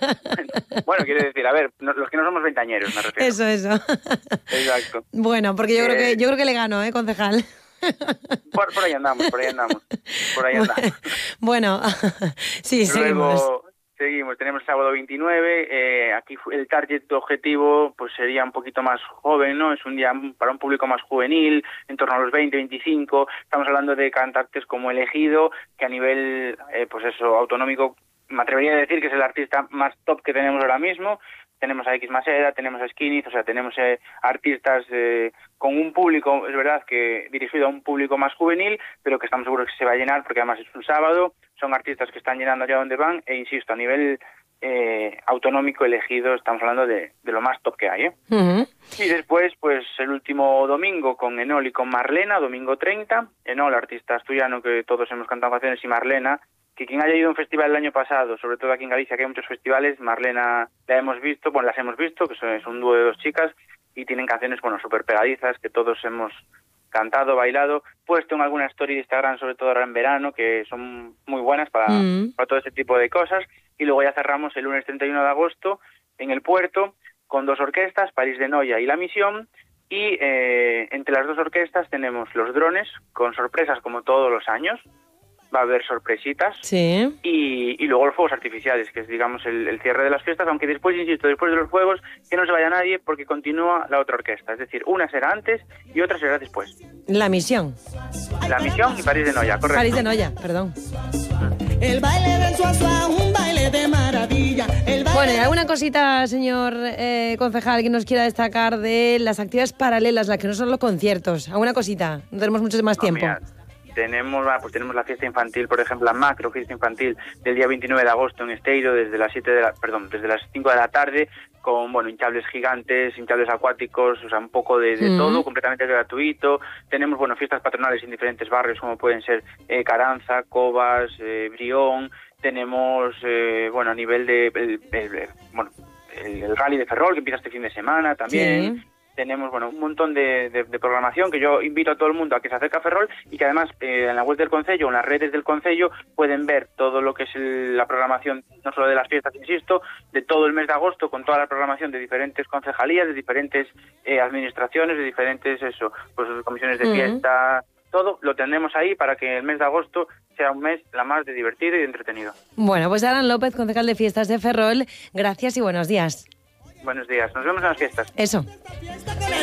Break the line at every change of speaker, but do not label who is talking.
Bueno, quiere decir, a ver, los que no somos veinteañeros, me refiero.
Eso.
Exacto.
Bueno, porque yo creo que le gano, concejal.
Por ahí andamos.
Bueno, sí,
Luego seguimos, tenemos el sábado 29, aquí el target objetivo pues sería un poquito más joven, ¿no? Es un día para un público más juvenil, en torno a los 20, 25, estamos hablando de cantantes como Elegido, que a nivel, pues eso, autonómico, me atrevería a decir que es el artista más top que tenemos ahora mismo. Tenemos a X Maseda, tenemos a Skinny, o sea, tenemos artistas con un público, es verdad que dirigido a un público más juvenil, pero que estamos seguros que se va a llenar, porque además es un sábado, son artistas que están llenando allá donde van, e insisto, a nivel autonómico Elegido, estamos hablando de lo más top que hay,
Uh-huh.
Y después, pues el último domingo con Enol y con Marlena, domingo 30, Enol, artista asturiano que todos hemos cantado canciones, y Marlena, que quien haya ido a un festival el año pasado, sobre todo aquí en Galicia, que hay muchos festivales, Marlena las hemos visto, que es un dúo de dos chicas, y tienen canciones, súper pegadizas, que todos hemos cantado, bailado, puesto en alguna story de Instagram, sobre todo ahora en verano, que son muy buenas para todo ese tipo de cosas. Y luego ya cerramos el lunes 31 de agosto en el Puerto, con dos orquestas, París de Noia y La Misión, y entre las dos orquestas tenemos los drones, con sorpresas como todos los años. Va a haber sorpresitas,
sí,
y luego los fuegos artificiales, que es, digamos, el cierre de las fiestas, aunque después, insisto, después de los fuegos, que no se vaya nadie, porque continúa la otra orquesta, es decir, una será antes y otra será después.
La Misión.
La Misión y París de Noia, correcto.
París de Noia, perdón.
El baile del suazua, un baile de maravilla.
Bueno, ¿y alguna cosita, señor concejal, que nos quiera destacar de las actividades paralelas, las que no son los conciertos? ¿Alguna cosita? No tenemos mucho más tiempo.
Mira, tenemos la fiesta infantil, por ejemplo, la macro fiesta infantil del día 29 de agosto en Esteiro, desde las 5 de la tarde, con, hinchables gigantes, hinchables acuáticos, o sea, un poco de todo, completamente gratuito. Tenemos, fiestas patronales en diferentes barrios, como pueden ser Caranza, Cobas, Brión. Tenemos, a nivel de, el rally de Ferrol, que empieza este fin de semana también. Sí. Tenemos, un montón de programación, que yo invito a todo el mundo a que se acerque a Ferrol, y que además en la web del Concello, en las redes del Concello, pueden ver todo lo que es la programación, no solo de las fiestas, insisto, de todo el mes de agosto, con toda la programación de diferentes concejalías, de diferentes administraciones, de diferentes, comisiones de fiesta, todo lo tenemos ahí para que el mes de agosto sea un mes la más de divertido y de entretenido.
Bueno, pues Aran López, concejal de fiestas de Ferrol, gracias y buenos días.
Buenos días, nos vemos en las fiestas.
Eso.